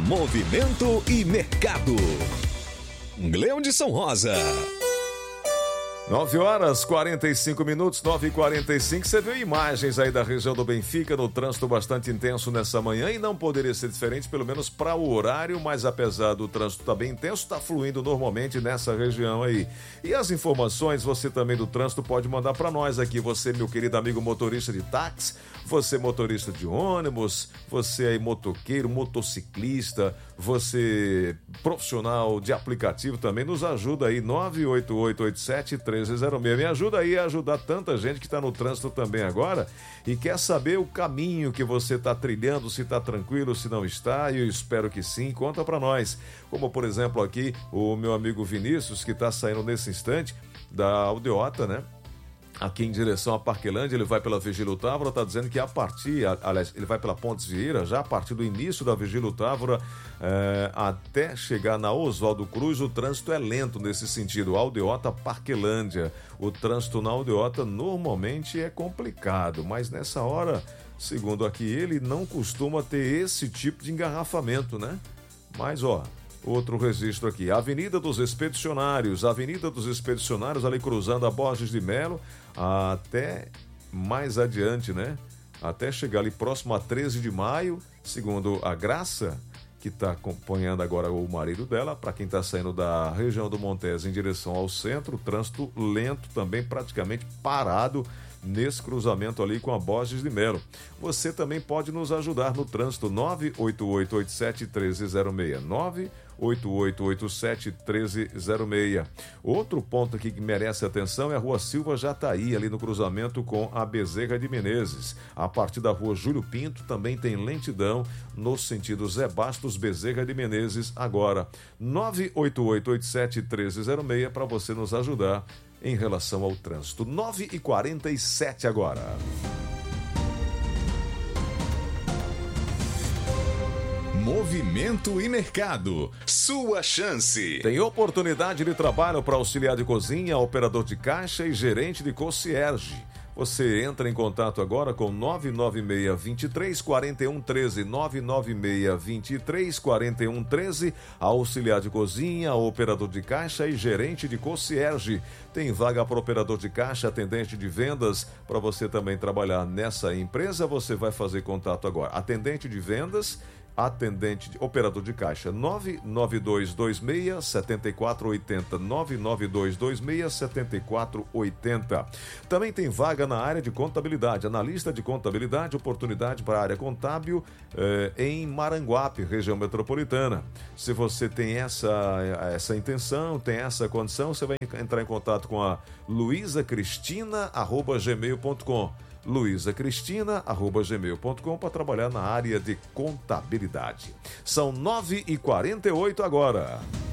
Movimento e mercado. Gleudson Rosa. 9h45, 9h45. Você viu imagens aí da região do Benfica no trânsito bastante intenso nessa manhã e não poderia ser diferente, pelo menos para o horário, mas apesar do trânsito estar bem intenso, está fluindo normalmente nessa região aí. E as informações você também do trânsito pode mandar para nós aqui. Você, meu querido amigo motorista de táxi, você motorista de ônibus, você aí motoqueiro, motociclista, você profissional de aplicativo também, nos ajuda aí, 98887-1306. Me ajuda aí a ajudar tanta gente que está no trânsito também agora e quer saber o caminho que você está trilhando, se está tranquilo, se não está, e eu espero que sim, conta para nós. Como, por exemplo, aqui o meu amigo Vinícius, que está saindo nesse instante da Aldeota, né? Aqui em direção a Parquelândia, ele vai pela Virgílio Távora, está dizendo que aliás, ele vai pela Pontes Vieira, já a partir do início da Virgílio Távora, até chegar na Oswaldo Cruz, o trânsito é lento nesse sentido. Aldeota, Parquelândia. O trânsito na Aldeota normalmente é complicado, mas nessa hora, segundo aqui ele, não costuma ter esse tipo de engarrafamento, né? Mas, outro registro aqui, Avenida dos Expedicionários, ali cruzando a Borges de Melo, até mais adiante, né? Até chegar ali próximo a 13 de maio, segundo a Graça, que está acompanhando agora o marido dela, para quem está saindo da região do Montes em direção ao centro, trânsito lento também, praticamente parado nesse cruzamento ali com a Borges de Melo. Você também pode nos ajudar no trânsito, 98887-1306, 98887-1306. Outro ponto aqui que merece atenção é a Rua Silva Jataí, ali no cruzamento com a Bezerra de Menezes. A partir da Rua Júlio Pinto também tem lentidão no sentido Zé Bastos, Bezerra de Menezes, agora. 98887-1306 para você nos ajudar em relação ao trânsito. 9h47 agora. Movimento e mercado. Sua chance. Tem oportunidade de trabalho para auxiliar de cozinha, operador de caixa e gerente de concierge. Você entra em contato agora com 996-23-4113, 996-23-4113, auxiliar de cozinha, operador de caixa e gerente de concierge. Tem vaga para operador de caixa, atendente de vendas. Para você também trabalhar nessa empresa, você vai fazer contato agora. Atendente de vendas, operador de caixa, 99226-7480, 99226-7480. Também tem vaga na área de contabilidade, analista de contabilidade, oportunidade para a área contábil em Maranguape, região metropolitana. Se você tem essa intenção, tem essa condição, você vai entrar em contato com a luisacristina@gmail.com, luisacristina@gmail.com, para trabalhar na área de contabilidade. São 9h48 agora.